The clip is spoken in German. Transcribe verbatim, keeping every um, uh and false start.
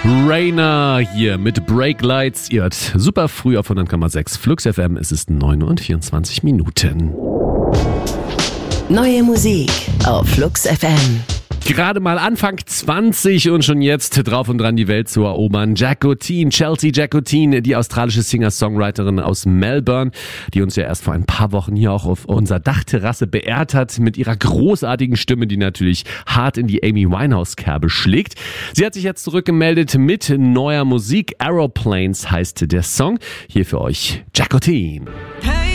Rainer hier mit Break Lights. Ihr hört super früh auf hundert Komma sechs Flux F M. Es ist neun Uhr und vierundzwanzig Minuten. Neue Musik auf Flux F M. Gerade mal Anfang zwanzig und schon jetzt drauf und dran, die Welt zu erobern. Jacotine, Chelsea Jacotine, die australische Singer-Songwriterin aus Melbourne, die uns ja erst vor ein paar Wochen hier auch auf unserer Dachterrasse beehrt hat mit ihrer großartigen Stimme, die natürlich hart in die Amy Winehouse-Kerbe schlägt. Sie hat sich jetzt zurückgemeldet mit neuer Musik. Aeroplanes heißt der Song. Hier für euch Jacotine. Hey.